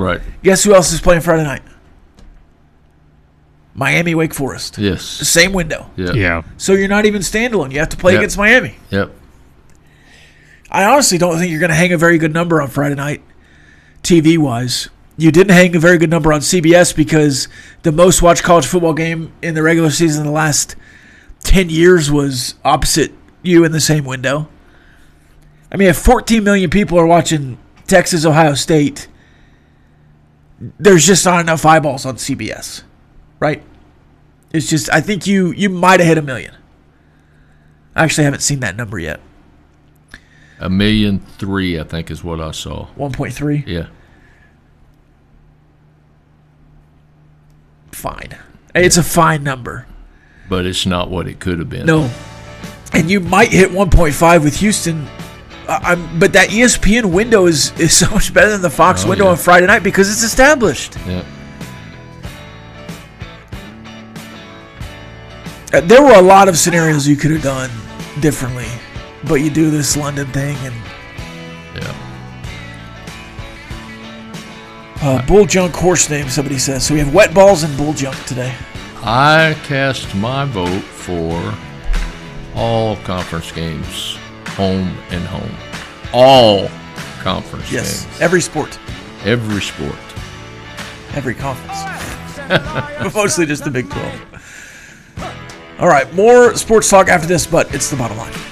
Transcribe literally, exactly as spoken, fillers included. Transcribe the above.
Right. Guess who else is playing Friday night? Miami, Wake Forest. Yes. Same window. Yeah. Yeah. So you're not even standalone. You have to play Yep. against Miami. Yep. I honestly don't think you're going to hang a very good number on Friday night, T V-wise. You didn't hang a very good number on C B S because the most watched college football game in the regular season in the last ten years was opposite you in the same window. I mean, if fourteen million people are watching Texas, Ohio State, there's just not enough eyeballs on C B S, right? It's just, I think you you might have hit a million. I actually haven't seen that number yet. A million three, I think, is what I saw. one point three? Yeah. Fine. It's a fine number. But it's not what it could have been. No. And you might hit one point five with Houston. Uh, I'm, but that E S P N window is, is so much better than the Fox Oh, window yeah. on Friday night because it's established. Yeah. Uh, There were a lot of scenarios you could have done differently, but you do this London thing and Yeah. uh, bull junk horse name. Somebody says so. We have wet balls and bull junk today. I cast my vote for all conference games, home and home. All conference Yes, games. every sport, Every sport. every conference, but mostly just the Big twelve. All right, more sports talk after this, but it's the bottom line.